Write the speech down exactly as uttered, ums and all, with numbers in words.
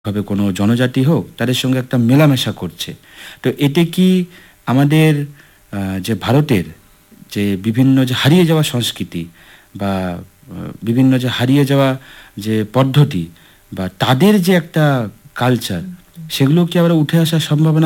ভাবে কোনো জনজাতি হোক তাদের সঙ্গে একটা মেলামেশা করছে। তো এতে কি আমাদের আহ, যে ভারতের যে বিভিন্ন যে হারিয়ে যাওয়া সংস্কৃতি বা আহ, বিভিন্ন যে হারিয়ে যাওয়া যে পদ্ধতি বা তাদের যে একটা কালচার, সেগুলো কি আবার উঠে আসার সম্ভাবনা